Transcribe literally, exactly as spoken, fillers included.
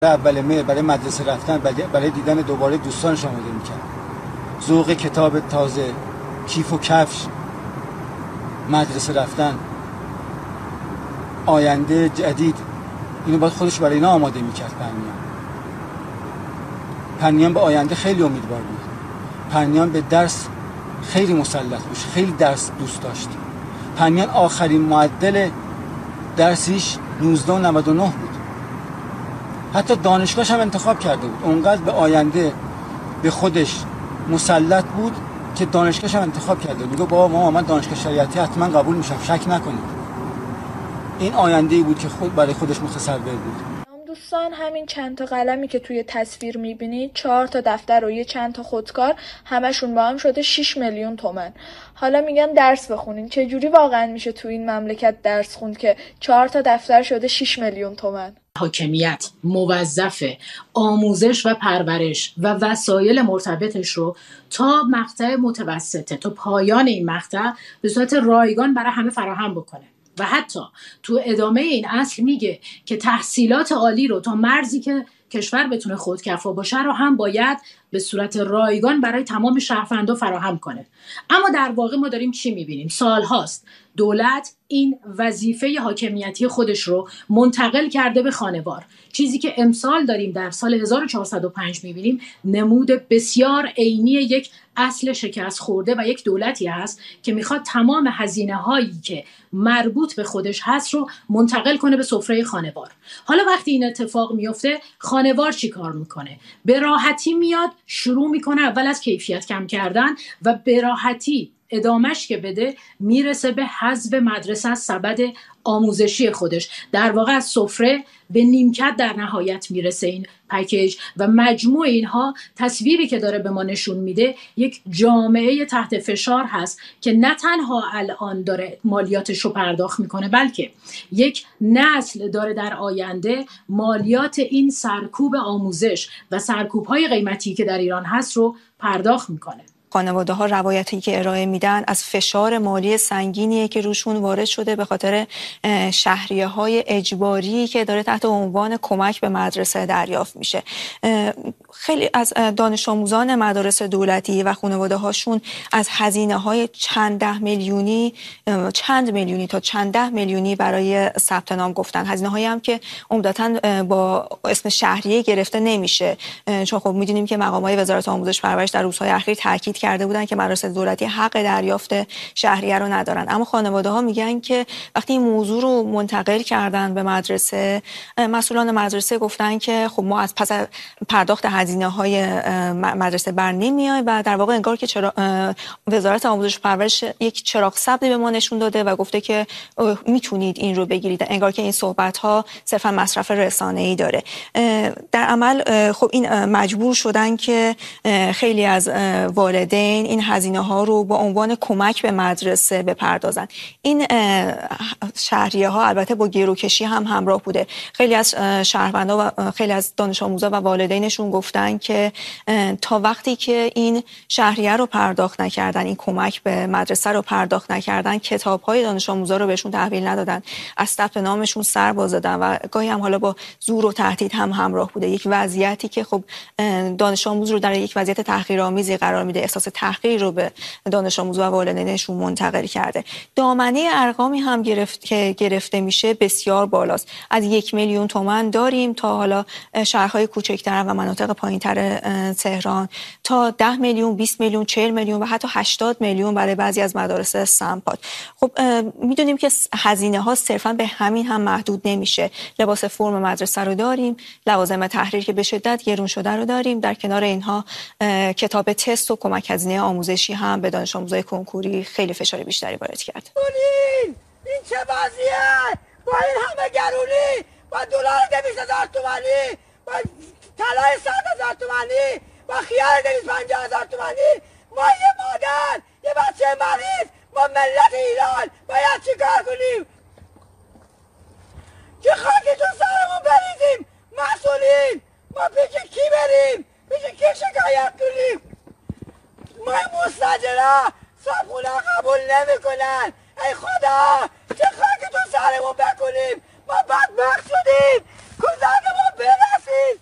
اول مهر برای مدرسه رفتن، برای دیدن دوباره دوستانش آماده میکرد. ذوق کتاب تازه، کیف و کفش، مدرسه رفتن، آینده جدید، اینو باید خودش برای اینا آماده میکرد. پرنیان پرنیان به آینده خیلی امیدوار بود. پرنیان به درس خیلی مسلط بود، خیلی درس دوست داشت. پرنیان آخرین معدل درسیش نوزده و نود و نه بود. حتی دانشگاهش هم انتخاب کرده بود. اونقدر به آینده به خودش مسلط بود که دانشگاهش هم انتخاب کرده بود. میگه بابا مامان من دانشگاه شریعتی حتما قبول میشم، شک نکنید. این آینده‌ای بود که خود برای خودش متصور بود. دوستان همین چند تا قلمی که توی تصویر میبینید، چهار تا دفتر و یه چند تا خودکار، همشون با هم شده شش میلیون تومان. حالا میگن درس بخونین. چه جوری واقعا میشه توی این مملکت درس خوند که چهار تا دفتر شده شش میلیون تومان؟ حاکمیت، موظف آموزش و پرورش و وسایل مرتبطش رو تا مقطع متوسطه، تا پایان این مقطع به صورت رایگان برای همه فراهم بکنه. و حتی تو ادامه این اصل میگه که تحصیلات عالی رو تا مرزی که کشور بتونه خودکفا باشه رو هم باید به صورت رایگان برای تمام شهروندان فراهم کنه. اما در واقع ما داریم چی میبینیم؟ سالهاست دولت این وظیفه حاکمیتی خودش رو منتقل کرده به خانوار. چیزی که امسال داریم در سال هزار و چهارصد و پنج میبینیم نمود بسیار عینی یک اصل شکست خورده و یک دولتی هست که میخواد تمام هزینه هایی که مربوط به خودش هست رو منتقل کنه به سفره خانوار. حالا وقتی این اتفاق میفته، خانوار چی کار میکنه؟ به راحتی میاد شروع میکنه اول از کیفیت کم کردن و به راحتی ادامش که بده میرسه به حذف مدرسه از سبد آموزشی خودش. در واقع از سفره به نیمکت در نهایت میرسه این پکیج و مجموع اینها تصویری که داره به ما نشون میده یک جامعه تحت فشار هست که نه تنها الان داره مالیاتش رو پرداخت میکنه، بلکه یک نسل داره در آینده مالیات این سرکوب آموزش و سرکوب‌های قیمتی که در ایران هست رو پرداخت میکنه. خانواده ها روایتی که ارائه میدن از فشار مالی سنگینیه که روشون وارد شده به خاطر شهریه های اجباری که داره تحت عنوان کمک به مدرسه دریافت میشه. خیلی از دانش آموزان مدارس دولتی و خانواده هاشون از هزینه های چند ده میلیونی چند میلیونی تا چند ده میلیونی برای ثبت نام گفتن. هزینه هایی هم که عمدتاً با اسم شهریه گرفته نمیشه، چون خب میدونیم که مقام های وزارت آموزش پرورش در روزهای اخیر تاکید کرده بودن که مدارس دولتی حق دریافت شهریه رو ندارن. اما خانواده ها میگن که وقتی این موضوع رو منتقل کردن به مدرسه، مسئولان مدرسه گفتن که خب ما از پس پرداخت هزینه های مدرسه بر نمیایم و در واقع انگار که چرا وزارت آموزش و پرورش یک چراغ سبزی به ما نشون داده و گفته که میتونید این رو بگیرید، انگار که این صحبت ها صرفا مصرف رسانه‌ای داره. در عمل خب این مجبور شدن که خیلی از والدین این هزینه ها رو با عنوان کمک به مدرسه بپردازن. این شهریه ها البته با گروکشی هم همراه بوده. خیلی از شهروندا و خیلی از دانش آموزا و والدینشون گفتن که تا وقتی که این شهریه رو پرداخت نکردن، این کمک به مدرسه رو پرداخت نکردن، کتاب‌های دانش آموزا رو بهشون تحویل ندادن، از ثبت نامشون سر باز دادن و گاهی هم حالا با زور و تهدید هم همراه بوده. یک وضعیتی که خب دانش آموز رو در یک وضعیت تحقیرآمیزی قرار میده، احساس تحقیر رو به دانش آموز و والدینشون منتقل کرده. دامنه ارقامی هم گرفت که گرفته میشه بسیار بالاست. از یک میلیون تومان داریم تا حالا شهرهای کوچکتر و مناطق پایینتر تهران تا ده میلیون، بیست میلیون، چهل میلیون و حتی هشتاد میلیون برای بعضی از مدارس سمپات. خب میدونیم که هزینه ها صرفا به همین هم محدود نمیشه. لباس فرم مدرسه رو داریم، لوازم تحریر که به شدت گرون شده رو داریم، در کنار اینها کتاب تست و کمک هزینه آموزشی هم به دانش آموزای کنکوری خیلی فشار بیشتری وارد کرد. این چه وضعیه؟ با این همه گرونی، با دلار دویست هزار تومانی، با طلای صد هزار تومانی، با خیار دویست پنجاه هزار تومانی، ما یه مادر، یه بچه مریض، ما ملت ایران باید چی کار کنیم؟ که خاکتون سرمون بریزیم مسئولین؟ ما پیش کی بریم؟ پیش کی شکایت کنیم؟ ما مستاجرها صابخونه قبول نمی کنن. ای خدا چه خاکتون سرمون بکنیم؟ ما بدبخت شدیم، کزدمون ببخشید